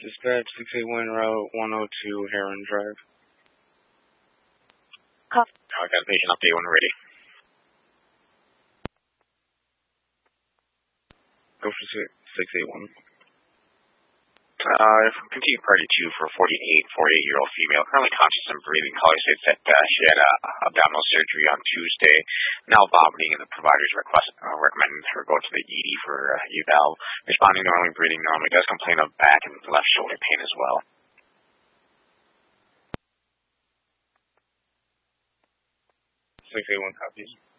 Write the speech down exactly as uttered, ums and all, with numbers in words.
Dispatch six eight one Route one oh two, Heron Drive. Copy. I got a patient update when we're ready. Go for six eight one. Uh, continue party two for a forty-eight, forty-eight-year-old female, currently conscious and breathing. Caller states that uh, she had uh, abdominal surgery on Tuesday, now vomiting, and the providers request, uh, recommended her go to the E D for uh, eval. Responding normally, breathing normally, does complain of back and left shoulder pain as well. six eight one copies.